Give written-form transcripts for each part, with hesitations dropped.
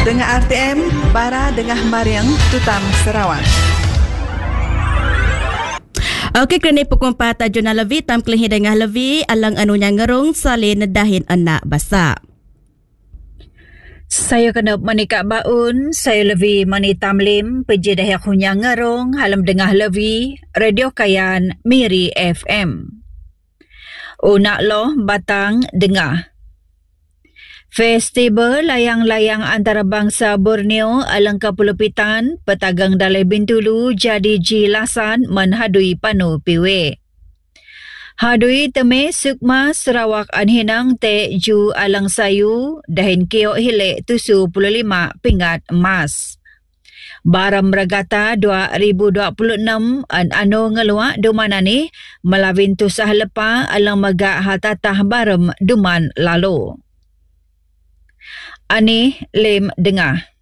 Dengan RTM, Bara Dengah Mariang, Tutam, Sarawak. Okey, kerana pukul 4 tajuna lebih, tam kelihi dengah lebih, alang anunya ngerung, salin nedahin anak basak. Saya kena menikah baun, saya lebih menitam lim, pergi dah akunya ngerung, halam dengah lebih, Radio Kayan, Miri FM. Unak loh batang dengah. Festival layang-layang antarabangsa Borneo alangkah Pulupitan, petagang Dalai Bintulu jadi jilasan menhadui panu piwe. Hadui teme sukma Sarawak anhinang te ju alang sayu dahin kiok hilek 75 pingat emas. Baram Regata 2026 an anu ngeluak duman ni melawin tusah lepa alang megak hatatah baram duman lalu. Ani lem dengah.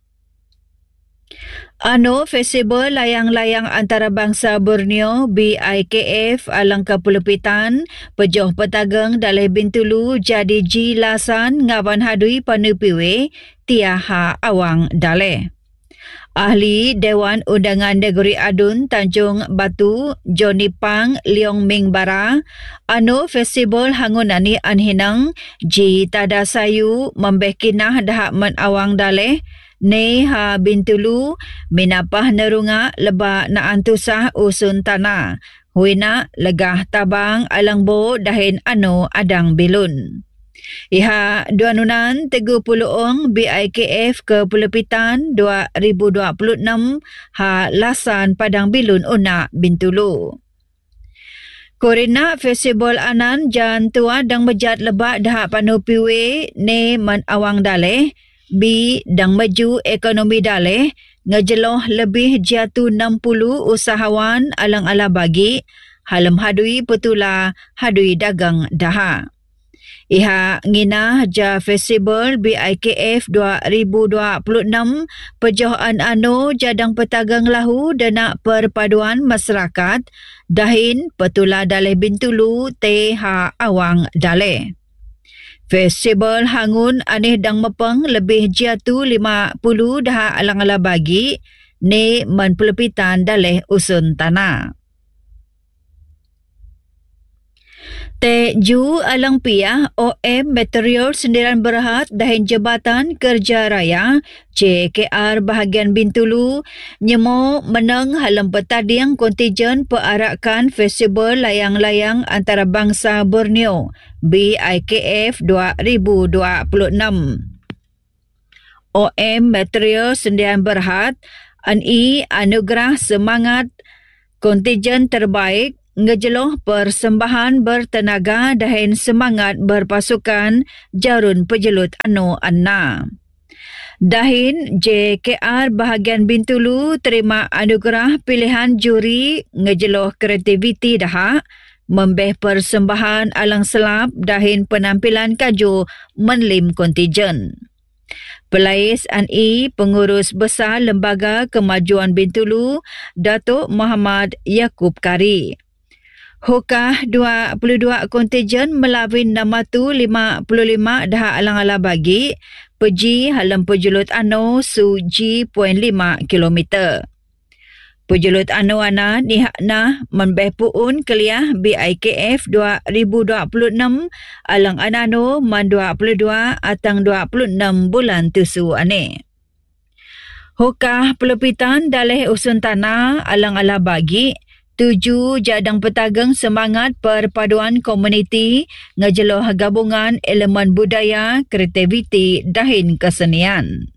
Ano Festival Layang-Layang Antarabangsa Borneo BIKF alangkah Pulupitan pejoh petagang Dalai Bintulu jadi jilasan ngawan hadui panupiwe tiaha awang Dalai. Ahli Dewan Undangan Negeri Adun Tanjung Batu Johnny Pang Leong Ming Bara ano festival hangunani anhinang ji tada sayu membekinah dahak men awang Dalai ne ha Bintulu minapah nerunga leba na antusah usun tanah huina legah tabang alangbo dahin ano adang bilun. Iha duanunan 30 ong BIKF ke Pulupitan 2026 ha lasan Padang Bilun Unak Bintulu. Korina festival anan jan tua dang bejat lebak dahak panupiwe ne man awang Dalai bi dang maju ekonomi Dalai ngejeloh lebih jatuh 60 usahawan alang-ala bagi halam hadui petula hadui dagang daha. Iha nginah ja festival BIKF 2026 pejohan anu jadang petagang lahu dana perpaduan masyarakat dahin petula Dalai Bintulu TH awang Dalai. Festival hangun aneh dang mepeng lebih jatuh 50 dah alang-ala bagi ne man Pulupitan Dalai usun tanah. Te ju alang piah OM Material Sendirian Berhad dahin Jabatan Kerja Raya JKR bahagian Bintulu nyemo menang halam petadiang kontijen perarakan Festival Layang-Layang Antarabangsa Borneo BIKF 2026. OM Material Sendirian Berhad ani anugerah semangat kontijen terbaik ngejeloh persembahan bertenaga dahin semangat berpasukan jarun pejelut anu anna. Dahin JKR bahagian Bintulu terima anugerah pilihan juri ngejeloh kreativiti daha membeh persembahan alang selap dahin penampilan kaju menlim kontijen. Pelais ANI Pengurus Besar Lembaga Kemajuan Bintulu Datuk Muhammad Yaakob Kari. Hukah 22 kontijen melawin nama tu 55 dah alang-ala bagi peji halam pejulut anu suji 0.5 kilometer. Pejulut anu ana nihakna membeh puun keliah BIKF 2026 alang anano man 22 atang 26 bulan tusu ane. Hukah Pulupitan Dalai usun tanah alang-ala bagi 7 jadang petagang semangat perpaduan komuniti ngejeloh gabungan elemen budaya, kreativiti dahin kesenian.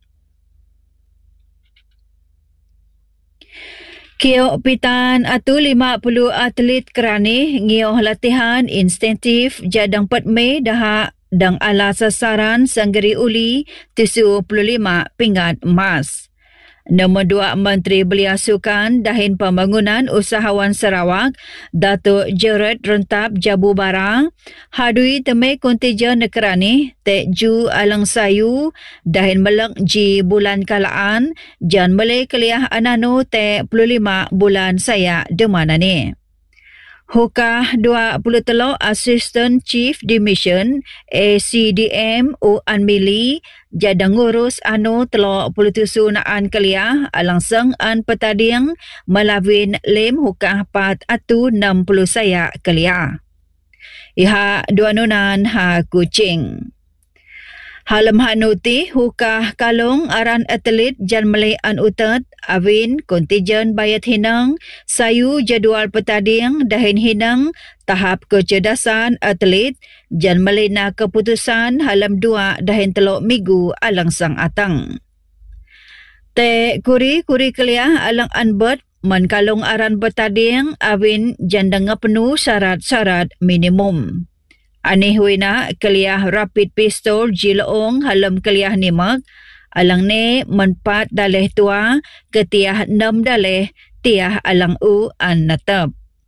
Kiok pitan atu 50 atlet kerani ngioh latihan insentif jadang 4 Mei daha dang ala sasaran sanggeri uli 75 pingat emas. Nombor 2 Menteri Belia Sukan dahin Pembangunan Usahawan Sarawak Datuk Gerard Rentap Jabu Bara hadui temai kontijen nekerani tek ju alang sayu dahin melek ji bulan kalaan jan melek keliah anano tek 25 bulan saya demanani. Hukah 23 Assistant Chief Division ACDM u Anmili jadang ngurus anu telok pulutusu naan keliah alangsang an petading melawin lem hukah 460 saya keliah. Iha dua nunan ha Kuching. Halam hanuti hukah kalung aran atlet jan Malay an utat awin kontijen bayat hinang sayu jadual petading dahin hinang tahap kecerdasan atlet jan Malay na keputusan halam 2 dahin telok minggu alang sang atang. Te kuri keliah alang anbet man kalung aran petading awin jan danga penuh syarat-syarat minimum. Ani huina keliah rapid pistol jiloong halam keliah nimak alang ne menpat daleh tua ketiah 6 daleh tiah alang u an natap.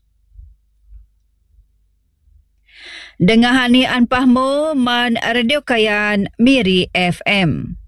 Dengahani an pahmo man radio kayan Miri FM.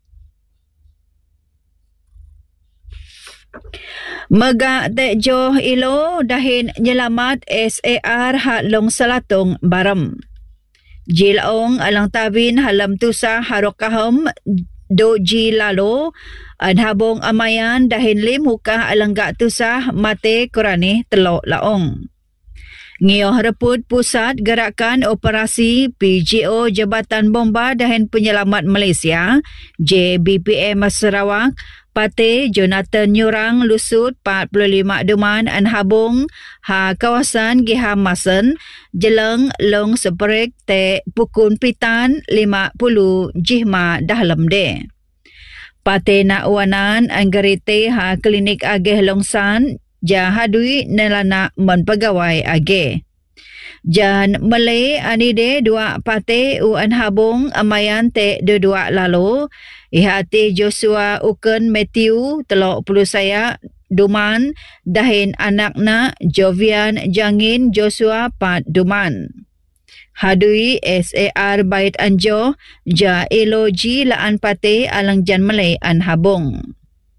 Mega tejo ilo dahin nyelamat SAR hatlong salatong baram. Jilaong alang tabin halam tusa harokahom doji lalo adhabong amayan dahin lim hukah alang gak tusah mate kurani telok laong. Ngioh reput Pusat Gerakan Operasi PGO Jabatan Bomba dahin Penyelamat Malaysia JBPM Sarawak Pate Jonathan Nyurang lusut 45 Duman Anhabung ha kawasan Giham Masen Jeleng Long Seperek te Pukun Pitan 50 Jihma Dahlam de. Pate nak wanan anggarite ha klinik ageh Longsan jahadui nelana man pegawai ageh. Jan Malay anide 2 pate u anhabung amayan te 2 lalu ihati Joshua Uken Matthew telok puluh saya Duman dahin anakna Jovian Jangin Joshua 4 Duman. Hadui SAR Bait Anjo ja eloji laan pate alang jan Malay anhabung.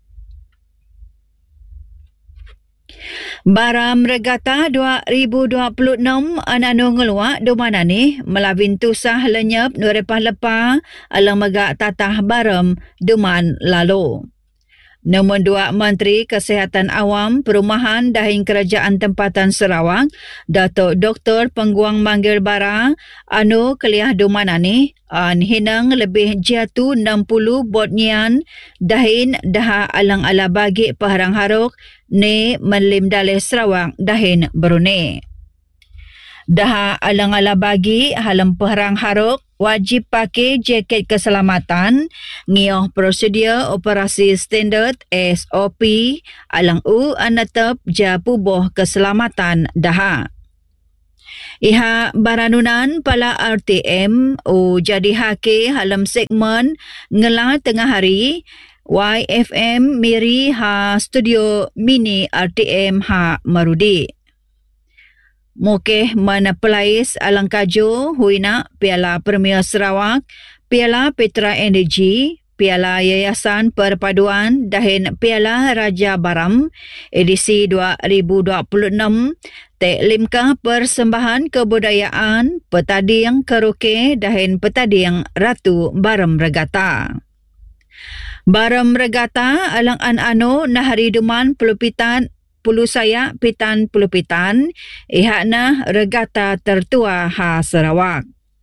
Baram Regata 2026 anano ngeluak domana ni melawin tusah lenyap nurepah lepa alang megak tatah baram duman lalu. Nombor 2 Menteri Kesihatan Awam Perumahan dahin Kerajaan Tempatan Sarawak Datuk Dr. Pengguang Manggil Bara anu keliah domana ni an hinang lebih jatuh 60 botnian dahin daha alang ala bagi paharang haruk ne menlim daleh Sarawak dahin Brunei. Daha alang ala bagi halam paharang haruk wajib pakai jaket keselamatan, ngioh prosedur operasi standard SOP, alang u anatap ja puboh keselamatan daha. Iha baranunan pala RTM o jadi hake halam segmen ngela tengah hari YFM Miri ha studio mini RTM ha Marudi. Mokeh mana pelais alang kaju huina Piala Premier Sarawak, Piala Petra Energy, Piala Yayasan Perpaduan dahin Piala Raja Baram edisi 2026 te limkah persembahan kebudayaan petading karaoke dahin petading Ratu Baram Regata. Baram Regata alang an-ano na hari duman pelupitan puluh saya pitan pelupitan ihakna regata tertua ha Sarawak.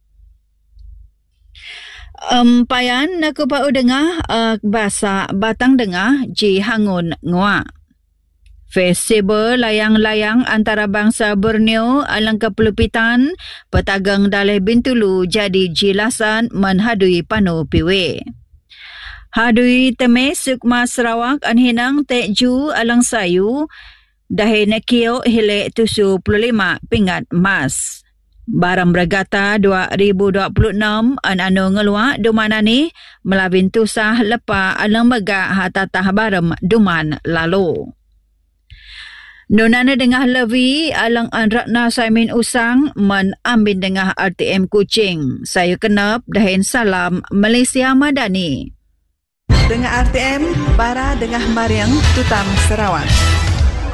Payan nak pau dengar bahasa batang dengar ji hangun ngua. Festival layang-layang antarabangsa Borneo alang kepelupitan petagang daleh Bintulu jadi jilasan menhadui panu piwe. Hadui teme sukma Sarawak anhinang tekju alang sayu dahin kio hile 75 pingat emas. Baram Regata 2026 an-ano ngeluak dumana ni melawin tusah lepa alang megak hatatah baram duman lalu. Nunana dengah levi alang an Ratna Saimin Usang men ambin dengah RTM Kuching. Saya kenap dahin salam Malaysia Madani. Dengan RTM, Bara Dengah Mariang Tutam Sarawak.